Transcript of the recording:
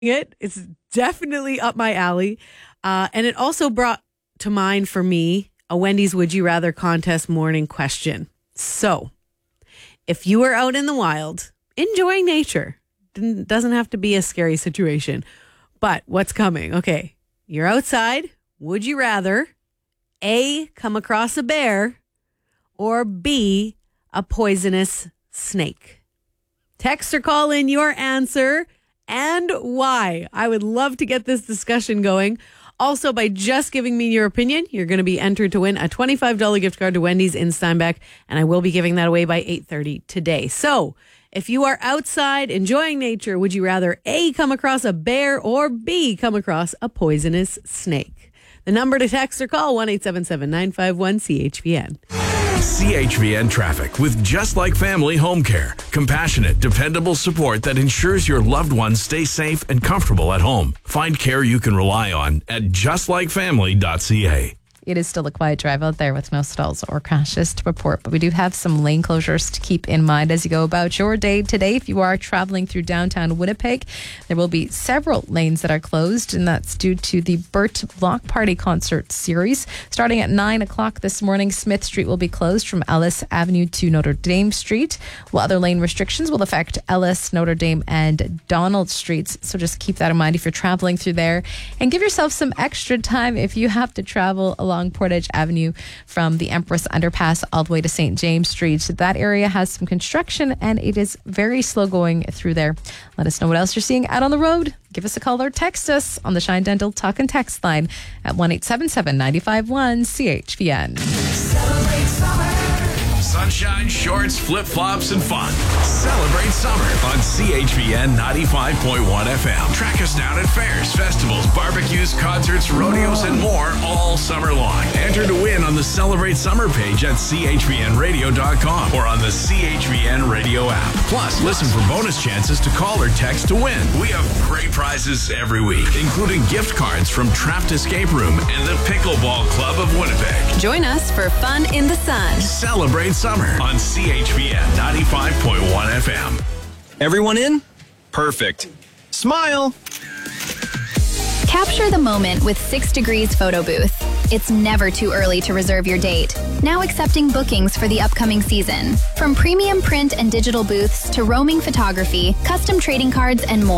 it. It's definitely up my alley. And it also brought to mind for me a Wendy's Would You Rather contest morning question. So, if you were out in the wild, enjoying nature, doesn't have to be a scary situation, but what's coming? Okay, you're outside. Would you rather A, come across a bear, or B, a poisonous snake? Text or call in your answer and why. I would love to get this discussion going. Also, by just giving me your opinion, you're going to be entered to win a $25 gift card to Wendy's in Steinbach, and I will be giving that away by 8:30 today. So, if you are outside enjoying nature, would you rather A, come across a bear, or B, come across a poisonous snake? The number to text or call, 1-877-951-CHVN. CHVN Traffic with Just Like Family Home Care. Compassionate, dependable support that ensures your loved ones stay safe and comfortable at home. Find care you can rely on at justlikefamily.ca. It is still a quiet drive out there with no stalls or crashes to report, but we do have some lane closures to keep in mind as you go about your day today. If you are traveling through downtown Winnipeg, there will be several lanes that are closed, and that's due to the Burt Block Party concert series. Starting at 9 o'clock this morning, Smith Street will be closed from Ellis Avenue to Notre Dame Street, while other lane restrictions will affect Ellis, Notre Dame, and Donald Streets. So just keep that in mind if you're traveling through there, and give yourself some extra time if you have to travel along Portage Avenue from the Empress Underpass all the way to St. James Street. So that area has some construction and it is very slow going through there. Let us know what else you're seeing out on the road. Give us a call or text us on the Shine Dental Talk and Text line at 1-877-951-CHVN. Celebrate summer. Sunshine, shorts, flip-flops, and fun. Celebrate summer on CHVN 95.1 FM. Track us down at fairs, festivals, barbecues, concerts, rodeos, and more all summer long. Enter to win on the Celebrate Summer page at chvnradio.com or on the CHVN Radio app. Plus, listen for bonus chances to call or text to win. We have great prizes every week, including gift cards from Trapped Escape Room and the Pickleball Club of Winnipeg. Join us for fun in the sun. Celebrate summer on CHVN 95.1 FM. Everyone in? Perfect. Smile. Capture the moment with 6 Degrees Photo Booth. It's never too early to reserve your date. Now accepting bookings for the upcoming season. From premium print and digital booths to roaming photography, custom trading cards, and more.